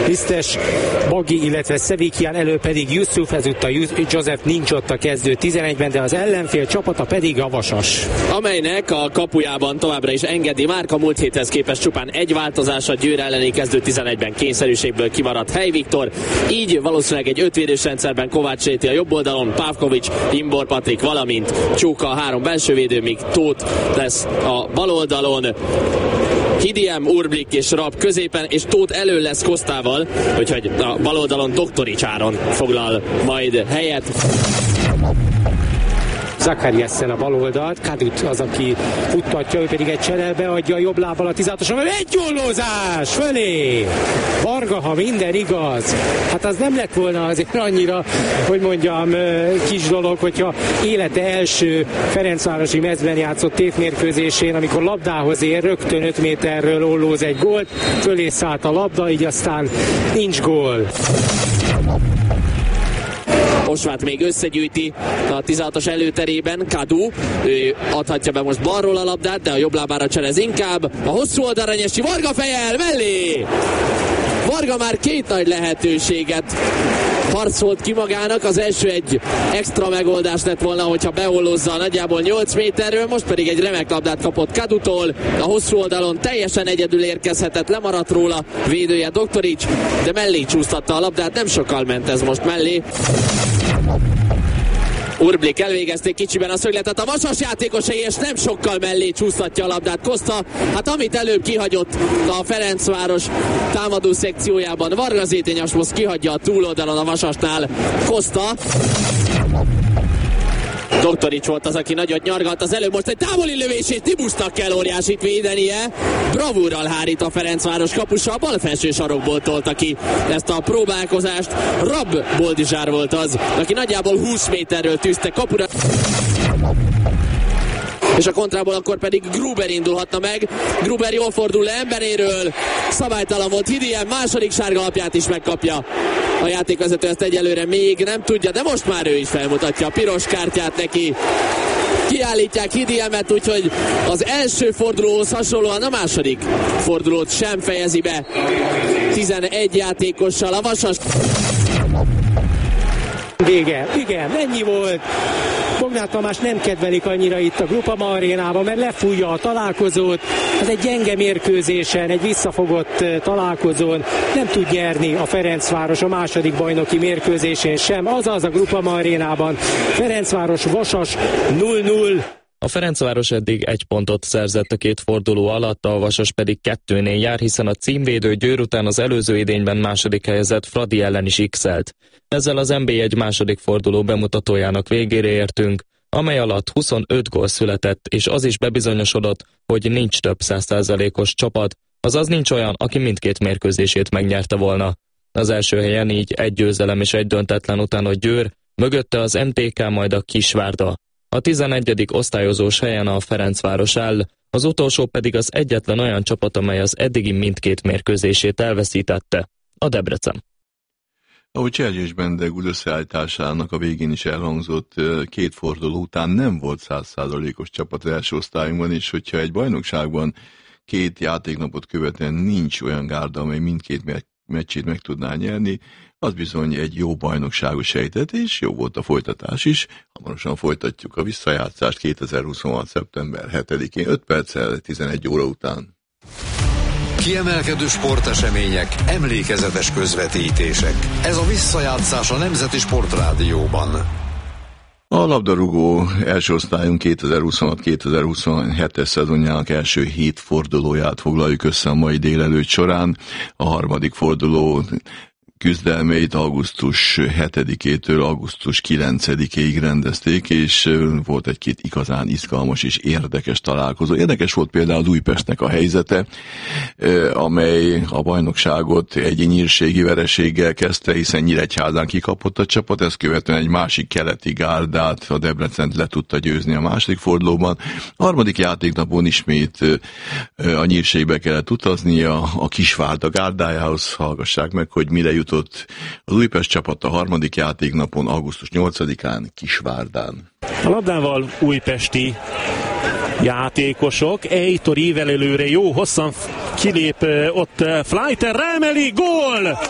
Lisztes, Bagi, illetve Szevikian, elő pedig Yusuf, ezúttal Joseph nincs ott a kezdő 11-ben, de az ellenfél csapata pedig a Vasas, amelynek a kapujában továbbra is engedi Márk, a múlt héthez képest csupán egy változás, a Győr elleni kezdő 11-ben kényszerűségből kimaradt Hely Viktor, így valószínűleg egy ötvédős rendszerben Kovács Réti a jobb oldalon, Pavkovics, Imbor Patrik, valamint Csóka a három belsővédő, míg Tóth lesz a bal oldalon, Hidiem, Urblik és Rab középen, és Tóth elő lesz Kosztával, úgyhogy a bal oldalon Doktorics Áron foglal majd helyet. Zakariassen a bal oldalt, Kadut az, aki futtatja, ő pedig egy cserelbe adja a jobb lábbal a 16-oson, egy góllózás fölé! Varga, ha minden igaz, hát az nem lett volna azért annyira, hogy mondjam, kis dolog, hogyha élete első Ferencvárosi mezben játszott tétmérkőzésén, amikor labdához ér, rögtön 5 méterről ollóz egy gólt, fölé szállt a labda, így aztán nincs gól. Osvát még összegyűjti a 16-os előterében, Kadu, ő adhatja be most balról a labdát, de a jobb lábára cselez inkább, a hosszú oldalra Nyesi, Varga fejjel, mellé! Varga már két nagy lehetőséget harcolt ki magának, az első egy extra megoldás lett volna, hogyha beollozza nagyjából 8 méterről, most pedig egy remek labdát kapott Kadutól, a hosszú oldalon teljesen egyedül érkezhetett, lemaradt róla védője Doktorics, de mellé csúsztatta a labdát, nem sokkal ment ez most mellé. Urblik elvégezték kicsiben a szögletet, a Vasas játékosai, és nem sokkal mellé csúsztatja a labdát Koszta. Hát amit előbb kihagyott a Ferencváros támadó szekciójában Varga Zétényes, most kihagyja a túloldalon a Vasasnál Koszta. Doktorics volt az, aki nagyot nyargalt az előbb, most egy távoli lövés, és Tibusznak kell óriásit védenie. Bravúrral hárít a Ferencváros kapusa, a bal felső sarokból tolta ki ezt a próbálkozást. Rab Boldizsár volt az, aki nagyjából 20 méterről tűzte kapura. És a kontrából akkor pedig Gruber indulhatna meg. Gruber jól fordul le emberéről. Szabálytalan volt Hidiem, második sárga lapját is megkapja. A játékvezető ezt egyelőre még nem tudja, de most már ő is felmutatja a piros kártyát neki. Kiállítják Hidiemet, úgyhogy az első fordulóhoz hasonlóan a második fordulót sem fejezi be 11 játékossal a Vasas. Vége. Igen, ennyi volt. Bognár Tamás nem kedvelik annyira itt a Groupama arénában, mert lefújja a találkozót. Ez egy gyenge mérkőzésen, egy visszafogott találkozón nem tud nyerni a Ferencváros a második bajnoki mérkőzésén sem. Azaz a Groupama arénában Ferencváros Vasas 0-0. A Ferencváros eddig 1 pontot szerzett a két forduló alatt, a Vasas pedig 2-nél jár, hiszen a címvédő Győr után az előző idényben második helyezett Fradi ellen is x-elt. Ezzel az NB1 második forduló bemutatójának végére értünk, amely alatt 25 gól született, és az is bebizonyosodott, hogy nincs több 100%-os csapat, azaz nincs olyan, aki mindkét mérkőzését megnyerte volna. Az első helyen így 1 győzelem és 1 döntetlen után a Győr, mögötte az MTK, majd a Kisvárda. A 11. osztályozós helyen a Ferencváros áll, az utolsó pedig az egyetlen olyan csapat, amely az eddigi mindkét mérkőzését elveszítette, a Debrecen. Ahogy Csergy és Bendegúz összeállításának a végén is elhangzott, 2 forduló után nem volt 100%-os csapat az első osztályunkban, és hogyha egy bajnokságban 2 játéknapot követően nincs olyan gárda, amely mindkét meccsét meg tudná nyerni, az bizony egy jó bajnokságos sejtett, és jó volt a folytatás is. Hamarosan folytatjuk a visszajátszást 2026. szeptember 7-én, 5 perccel 11 óra után. Kiemelkedő sportesemények, emlékezetes közvetítések. Ez a visszajátszás a Nemzeti Sportrádióban. A labdarúgó első osztályunk 2026-2027-es szezonjának első 7 fordulóját foglaljuk össze a mai délelőtt során. A harmadik forduló küzdelmeit augusztus 7-től augusztus 9-ig rendezték, és volt egy-két igazán izgalmas és érdekes találkozó. Érdekes volt például az Újpestnek a helyzete, amely a bajnokságot egy nyírségi vereséggel kezdte, hiszen Nyíregyházán kikapott a csapat, ezt követően egy másik keleti gárdát, a Debrecent le tudta győzni a második fordulóban. A harmadik játéknapon ismét a nyírségbe kellett utaznia, a Kisvárda gárdájához. Hallgassák meg, hogy mire jutott az Újpest csapat a harmadik játéknapon, augusztus 8-án Kisvárdán. A labdával újpesti játékosok, Eitor ívelelőre jó hosszan kilép, ott Fleiter ráemeli, gól!